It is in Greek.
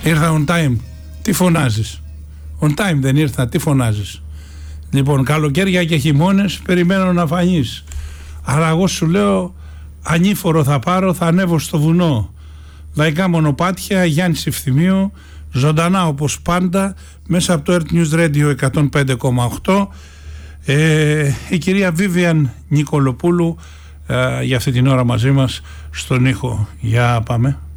Ήρθα on time. Τι φωνάζεις? On time δεν ήρθα, τι φωνάζεις? Λοιπόν, καλοκαίρια και χειμώνες περιμένω να φανείς. Αλλά εγώ σου λέω, ανήφορο θα πάρω, θα ανέβω στο βουνό. Λαϊκά μονοπάτια, Γιάννης Ευθυμίου, ζωντανά όπως πάντα, μέσα από το Earth News Radio 105,8. Η κυρία Βίβιαν Νικολοπούλου για αυτή την ώρα μαζί μας στον ήχο. Για πάμε.